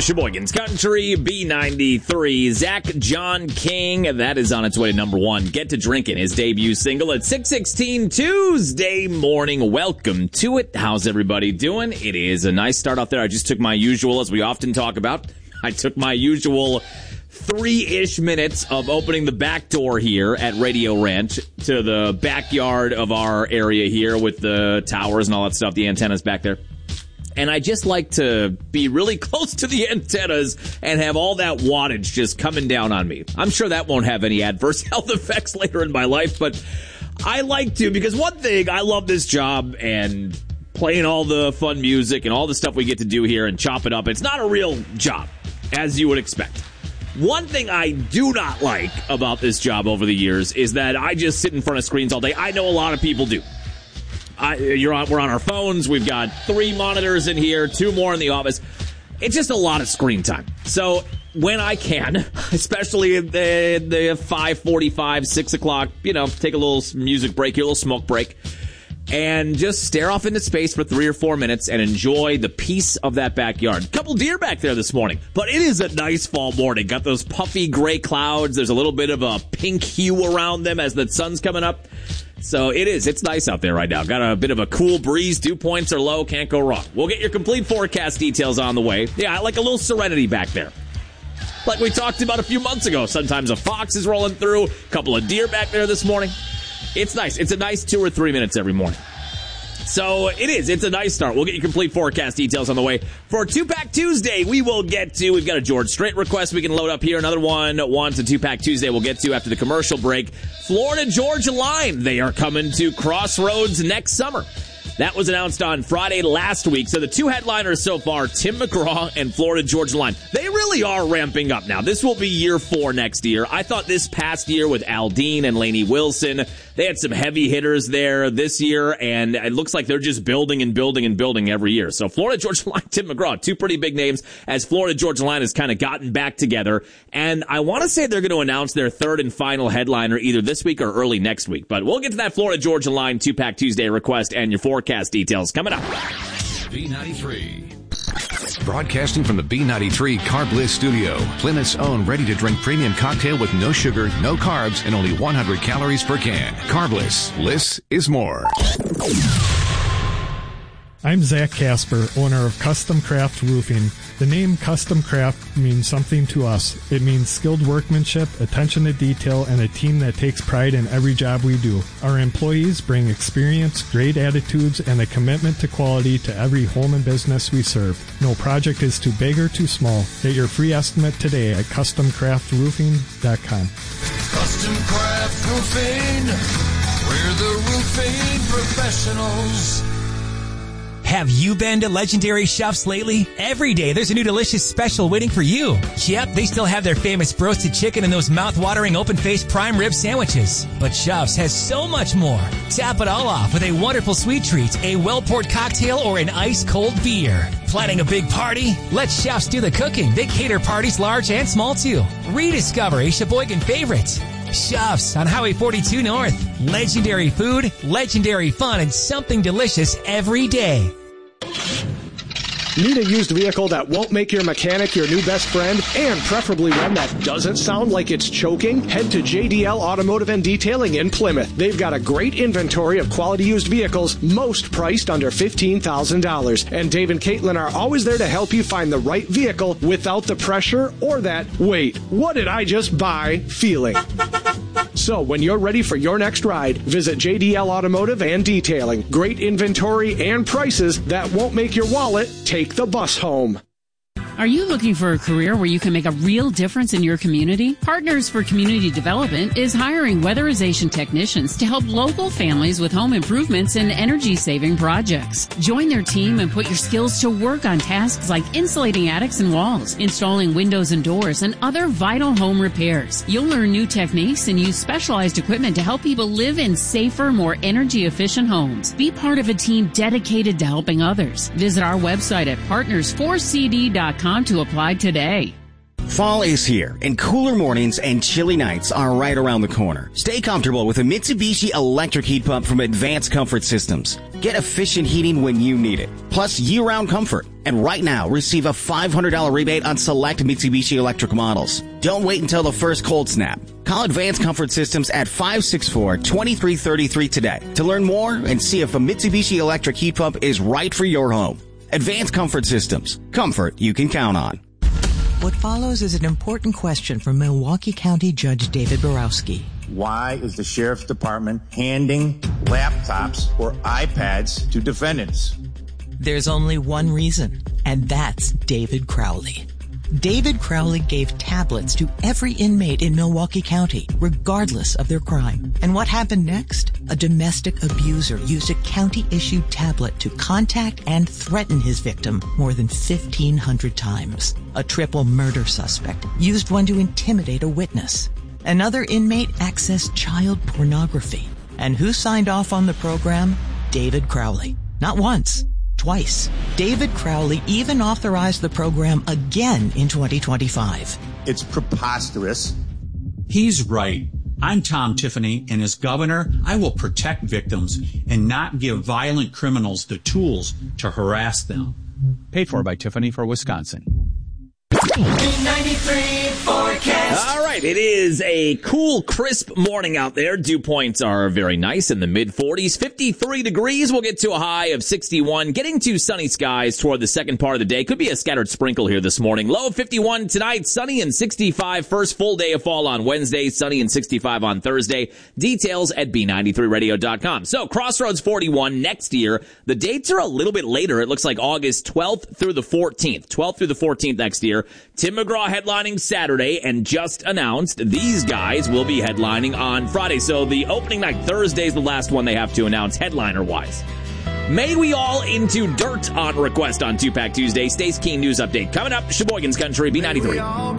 Sheboygan's Country, B93. Zach John King, that is on its way to number one. Get to Drinking, his debut single at 6:16 Tuesday morning. Welcome to it. How's everybody doing? It is a nice start out there. I just took my usual, as we often talk about, I took my usual 3-ish minutes of opening the back door here at Radio Ranch to the backyard of our area here with the towers and all that stuff, the antennas back there. And I just like to be really close to the antennas and have all that wattage just coming down on me. I'm sure that won't have any adverse health effects later in my life, but I like to, because one thing, I love this job and playing all the fun music and all the stuff we get to do here and chop it up. It's not a real job, as you would expect. One thing I do not like about this job over the years is that I just sit in front of screens all day. I know a lot of people do. We're on our phones. We've got 3 monitors in here, 2 more in the office. It's just a lot of screen time. So when I can, especially at the 5:45, 6 o'clock, take a little music break, a little smoke break, and just stare off into space for 3 or 4 minutes and enjoy the peace of that backyard. A couple deer back there this morning, but it is a nice fall morning. Got those puffy gray clouds. There's a little bit of a pink hue around them as the sun's coming up. So it's nice out there right now. Got a bit of a cool breeze. Dew points are low. Can't go wrong. We'll get your complete forecast details on the way. Yeah, like a little serenity back there. Like we talked about a few months ago. Sometimes a fox is rolling through. A couple of deer back there this morning. It's nice. It's a nice 2 or 3 minutes every morning. So it's a nice start. We'll get you complete forecast details on the way. For 2-Pack Tuesday, we've got a George Strait request we can load up here. Another one to 2-Pack Tuesday we'll get to after the commercial break. Florida Georgia Line, they are coming to Crossroads next summer. That was announced on Friday last week. So the 2 headliners so far, Tim McGraw and Florida Georgia Line, they really are ramping up now. This will be year 4 next year. I thought this past year with Aldine and Lainey Wilson, they had some heavy hitters there this year, and it looks like they're just building and building and building every year. So Florida Georgia Line, Tim McGraw, 2 pretty big names as Florida Georgia Line has kind of gotten back together. And I want to say they're going to announce their 3rd and final headliner either this week or early next week. But we'll get to that Florida Georgia Line 2-Pack Tuesday request and your forecast details coming up. B93. Broadcasting from the B93 Carb Bliss studio, Plymouth's own ready-to-drink premium cocktail with no sugar, no carbs, and only 100 calories per can. Carb Bliss. Bliss is more. I'm Zach Casper, owner of Custom Craft Roofing. The name Custom Craft means something to us. It means skilled workmanship, attention to detail, and a team that takes pride in every job we do. Our employees bring experience, great attitudes, and a commitment to quality to every home and business we serve. No project is too big or too small. Get your free estimate today at CustomCraftRoofing.com. Custom Craft Roofing, we're the roofing professionals. Have you been to Legendary Chefs lately? Every day there's a new delicious special waiting for you. Yep, they still have their famous roasted chicken and those mouth-watering open-faced prime rib sandwiches. But Chefs has so much more. Tap it all off with a wonderful sweet treat, a well-poured cocktail, or an ice-cold beer. Planning a big party? Let Chefs do the cooking. They cater parties large and small too. Rediscover a Sheboygan favorite. Chefs on Highway 42 North. Legendary food, legendary fun, and something delicious every day. Need a used vehicle that won't make your mechanic your new best friend, and preferably one that doesn't sound like it's choking? Head to JDL Automotive and Detailing in Plymouth. They've got a great inventory of quality used vehicles, most priced under $15,000. And Dave and Caitlin are always there to help you find the right vehicle without the pressure or that, wait, what did I just buy feeling. So when you're ready for your next ride, visit JDL Automotive and Detailing. Great inventory and prices that won't make your wallet take the bus home. Are you looking for a career where you can make a real difference in your community? Partners for Community Development is hiring weatherization technicians to help local families with home improvements and energy-saving projects. Join their team and put your skills to work on tasks like insulating attics and walls, installing windows and doors, and other vital home repairs. You'll learn new techniques and use specialized equipment to help people live in safer, more energy-efficient homes. Be part of a team dedicated to helping others. Visit our website at partners4cd.com to apply today. Fall is here, and cooler mornings and chilly nights are right around the corner. Stay comfortable with a Mitsubishi electric heat pump from Advanced Comfort Systems. Get efficient heating when you need it, plus year-round comfort. And right now, receive a $500 rebate on select Mitsubishi electric models. Don't wait until the first cold snap. Call Advanced Comfort Systems at 564-2333 today to learn more and see if a Mitsubishi electric heat pump is right for your home. Advanced Comfort Systems. Comfort you can count on. What follows is an important question from Milwaukee County Judge David Borowski. Why is the Sheriff's Department handing laptops or iPads to defendants? There's only one reason, and that's David Crowley. David Crowley gave tablets to every inmate in Milwaukee County, regardless of their crime. And what happened next? A domestic abuser used a county-issued tablet to contact and threaten his victim more than 1,500 times. A triple murder suspect used one to intimidate a witness. Another inmate accessed child pornography. And who signed off on the program? David Crowley. Not once. Twice. David Crowley even authorized the program again in 2025. It's preposterous. He's right. I'm Tom Tiffany, and as governor, I will protect victims and not give violent criminals the tools to harass them. Paid for by Tiffany for Wisconsin. B93 forecast. All right, it is a cool, crisp morning out there. Dew points are very nice in the mid-40s. 53 degrees. We'll get to a high of 61. Getting to sunny skies toward the second part of the day. Could be a scattered sprinkle here this morning. Low of 51 tonight. Sunny and 65. First full day of fall on Wednesday. Sunny and 65 on Thursday. Details at B93radio.com. So, Crossroads 41 next year. The dates are a little bit later. It looks like August 12th through the 14th. 12th through the 14th next year. Tim McGraw headlining Saturday, and just announced these guys will be headlining on Friday. So the opening night, Thursday, is the last one they have to announce headliner-wise. May we all into dirt on request on 2-Pack Tuesday. Stace Keen News Update coming up. Sheboygan's Country, B93.